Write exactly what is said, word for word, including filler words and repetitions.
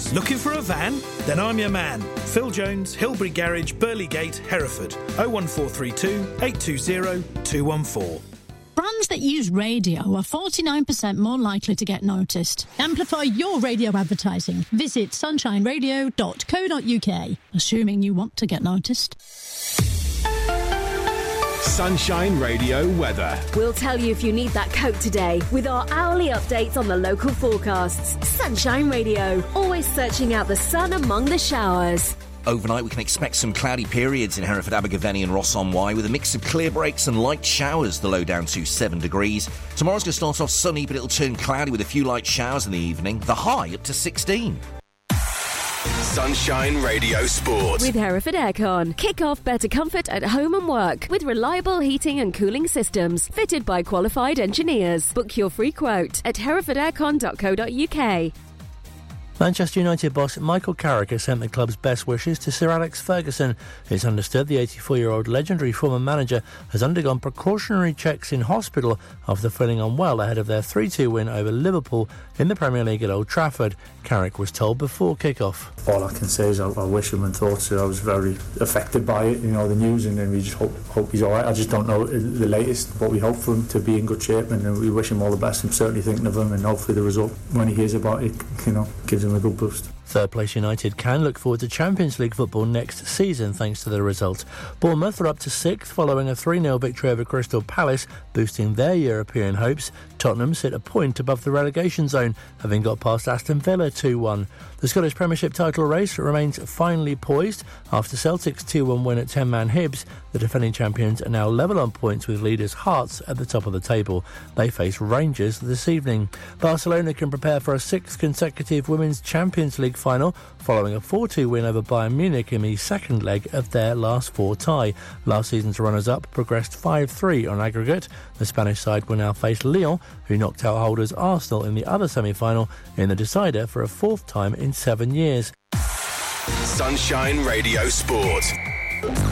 Jones. Looking for a van? Then I'm your man. Phil Jones, Hilbury Garage, Burley Gate, Hereford. oh one four three two, eight two zero, two one four. Brands that use radio are forty-nine percent more likely to get noticed. Amplify your radio advertising. Visit sunshine radio dot co dot uk, assuming you want to get noticed. Sunshine Radio weather. We'll tell you if you need that coat today with our hourly updates on the local forecasts. Sunshine Radio, always searching out the sun among the showers. Overnight, we can expect some cloudy periods in Hereford, Abergavenny and Ross-on-Wye with a mix of clear breaks and light showers, the low down to seven degrees. Tomorrow's going to start off sunny, but it'll turn cloudy with a few light showers in the evening. The high up to sixteen. Sunshine Radio Sport. With Hereford Aircon. Kick off better comfort at home and work with reliable heating and cooling systems fitted by qualified engineers. Book your free quote at hereford aircon dot co dot uk. Manchester United boss Michael Carrick has sent the club's best wishes to Sir Alex Ferguson. It's understood the eighty-four-year-old legendary former manager has undergone precautionary checks in hospital after feeling unwell ahead of their three two win over Liverpool in the Premier League at Old Trafford. Carrick was told before kick-off. All I can say is I, I wish him and thoughts I was very affected by it, you know, the news, and then we just hope, hope he's all right. I just don't know the latest, but we hope for him to be in good shape, and we wish him all the best. I'm certainly thinking of him, and hopefully the result, when he hears about it, you know, gives him a good boost. Third place United can look forward to Champions League football next season thanks to the result. Bournemouth are up to sixth following a three nil victory over Crystal Palace, boosting their European hopes. Tottenham sit a point above the relegation zone, having got past Aston Villa two one. The Scottish Premiership title race remains finally poised after Celtic's two one win at ten-man Hibs. The defending champions are now level on points with leaders Hearts at the top of the table. They face Rangers this evening. Barcelona can prepare for a sixth consecutive Women's Champions League final following a four two win over Bayern Munich in the second leg of their last four tie. Last season's runners-up progressed five three on aggregate. The Spanish side will now face Lyon, who knocked out holders Arsenal in the other semi-final in the decider for a fourth time in seven years. Sunshine Radio Sport.